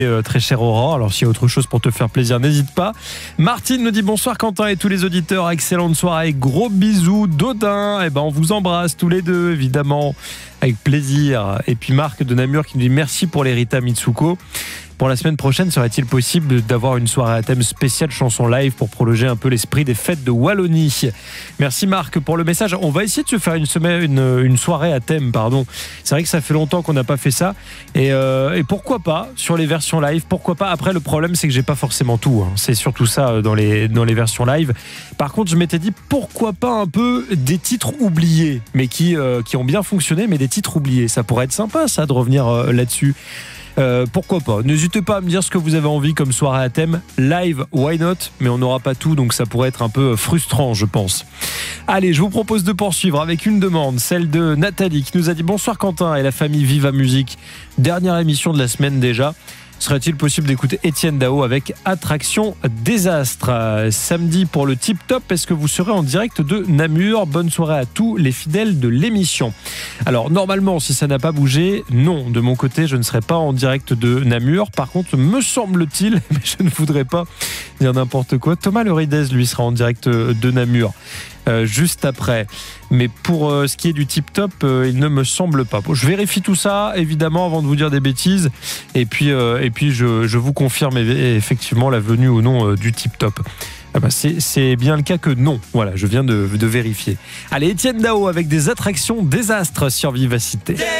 Très chère Aurore, alors s'il y a autre chose pour te faire plaisir, n'hésite pas. Martine nous dit bonsoir Quentin et tous les auditeurs, excellente soirée, gros bisous. Dodin, on vous embrasse tous les deux évidemment, avec plaisir. Et puis Marc de Namur qui nous dit merci pour les Rita Mitsuko. Pour la semaine prochaine, serait-il possible d'avoir une soirée à thème spécial chanson live pour prolonger un peu l'esprit des fêtes de Wallonie? Merci Marc pour le message. On va essayer de se faire une soirée à thème, pardon. C'est vrai que ça fait longtemps qu'on n'a pas fait ça. Et pourquoi pas sur les versions live? Pourquoi pas? Après, le problème, c'est que j'ai pas forcément tout. C'est surtout ça dans les versions live. Par contre, je m'étais dit pourquoi pas un peu des titres oubliés, mais qui ont bien fonctionné, mais des titres oubliés. Ça pourrait être sympa, ça, de revenir là-dessus. Pourquoi pas? N'hésitez pas à me dire ce que vous avez envie comme soirée à thème live, why not? Mais on n'aura pas tout, donc ça pourrait être un peu frustrant, je pense. Allez, je vous propose de poursuivre avec une demande, celle de Nathalie qui nous a dit bonsoir Quentin et la famille Viva Musique. Dernière émission de la semaine déjà. Serait-il possible d'écouter Étienne Dao avec Attraction Désastre? Samedi pour le Tip Top, est-ce que vous serez en direct de Namur? Bonne soirée à tous les fidèles de l'émission. Alors normalement, si ça n'a pas bougé, non, de mon côté, je ne serai pas en direct de Namur. Par contre, me semble-t-il, mais je ne voudrais pas dire n'importe quoi, Thomas Leridez, lui, sera en direct de Namur. Juste après. Mais pour ce qui est du Tip Top, il ne me semble pas. Je vérifie tout ça, évidemment, avant de vous dire des bêtises. Et puis je vous confirme effectivement la venue ou non du Tip Top. C'est bien le cas que non. Voilà, je viens de vérifier. Allez, Étienne Dao avec des Attractions Désastres sur Vivacité.